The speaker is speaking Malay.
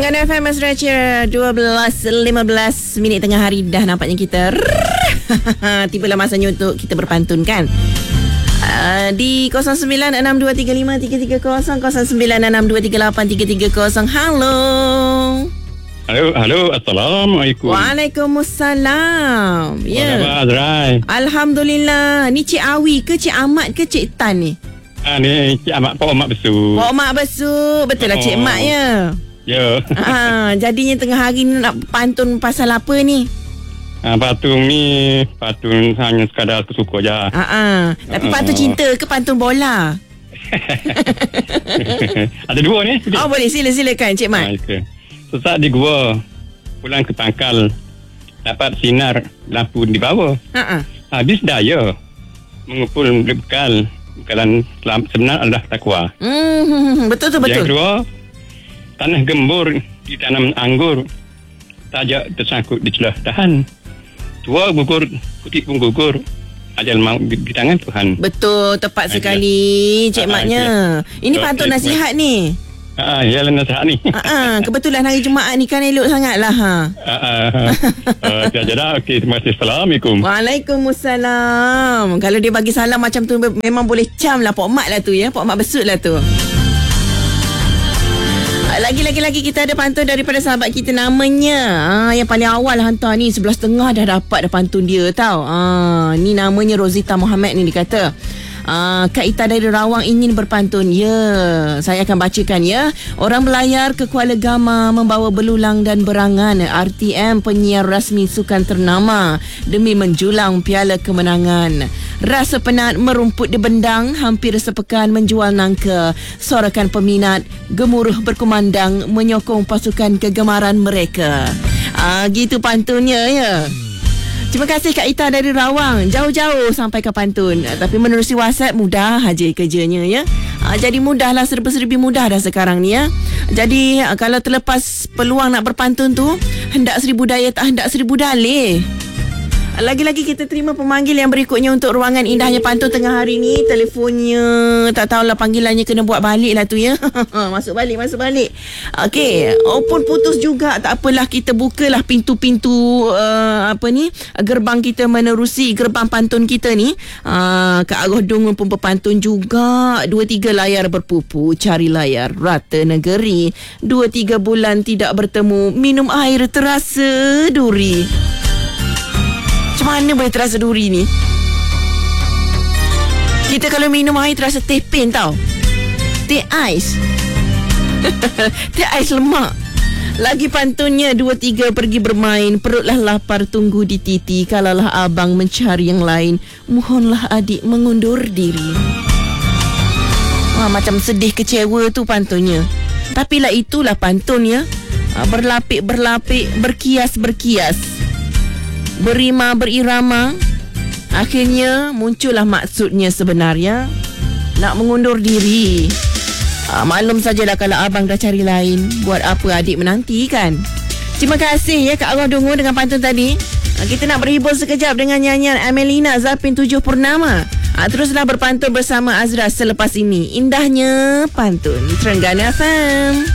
Terengganu FM Mesra Cheer 12.15 minit tengah hari dah nampaknya kita tibalah masanya untuk kita berpantun kan. Di 0962353330 0962383330. Halo, Assalamualaikum. Waalaikumsalam. Ya. Azrai. Alhamdulillah. Ni Cik Awi ke Cik Ahmad ke Cik Tan ni? Ni Cik Ahmad, Pak Mak Besu. Pak Mak Besu. Betul lah Cik Mak ya. Ya. Jadinya tengah hari ni nak pantun pasal apa ni? Pantun hanya sekadar aku suka je. Tapi pantun cinta ke pantun bola? Ada dua ni. Oh boleh, silakan Cik Mat. Okay. Sesaat di gua, pulang ke pangkal, dapat sinar lampu di bawah. Habis daya mengumpul bekal. Bekalan sebenar adalah takwa. Betul. Yang kedua, tanah gembur ditanam anggur, tajak tersangkut di celah tahan. Tua gugur, putih pun gugur, ajal maut di tangan Tuhan. Betul, tepat sekali Cik Maknya. Ini pantun nasihat ni. Yalah nasihat ni. Kebetulan hari Jumaat ni kan elok sangat lah. Dah. Okey, terima kasih. Assalamualaikum. Waalaikumsalam. Kalau dia bagi salam macam tu memang boleh cam lah Pak Mat lah tu ya. Pak Mat besut lah tu. Lagi kita ada pantun daripada sahabat kita namanya yang paling awal hantar ni 11.30 dah dapat dah pantun dia tau. Ni namanya Rozita Muhammad ni dia kata. Kak Ita dari Rawang ingin berpantun. Ya, saya akan bacakan ya. Orang berlayar ke Kuala Gama membawa belulang dan berangan. RTM penyiar rasmi sukan ternama demi menjulang piala kemenangan. Rasa penat merumput di bendang, hampir sepekan menjual nangka. Sorakan peminat gemuruh berkumandang menyokong pasukan kegemaran mereka. Gitu pantunnya ya. Terima kasih Kak Ita dari Rawang. Jauh-jauh sampai ke pantun. Tapi menerusi WhatsApp mudah aja kerjanya ya. Jadi mudahlah, serba-serbi mudah dah sekarang ni ya. Jadi kalau terlepas peluang nak berpantun tu, hendak 1000 daya tak hendak 1000 dalih. Lagi-lagi kita terima pemanggil yang berikutnya untuk ruangan indahnya pantun tengah hari ni. Telefonnya tak tahulah panggilannya kena buat balik lah tu ya. Masuk balik. Okey, pun putus juga tak apalah, kita bukalah pintu-pintu gerbang kita menerusi gerbang pantun kita ni. Kak Agoh Dungun pun berpantun juga. 2-3 layar berpupu cari layar rata negeri. 2-3 bulan tidak bertemu minum air terasa duri. Macam mana boleh terasa duri ni? Kita kalau minum air terasa teh pen tau. Teh ais. Teh ais lemak. Lagi pantunnya 2-3 pergi bermain. Perutlah lapar tunggu di titi. Kalalah abang mencari yang lain, mohonlah adik mengundur diri. Macam sedih kecewa tu pantunnya. Tapi lah itulah pantun ya. Berlapik-berlapik, berkias-berkias, berima berirama. Akhirnya muncullah maksudnya sebenarnya, nak mengundur diri. Maklum sajalah kalau abang dah cari lain, buat apa adik menanti kan. Terima kasih ya Kak Agoh Dungu dengan pantun tadi. Kita nak berhibur sekejap dengan nyanyian Amelina Zapin 7 Purnama. Teruslah berpantun bersama Azra selepas ini. Indahnya pantun Terengganu FM.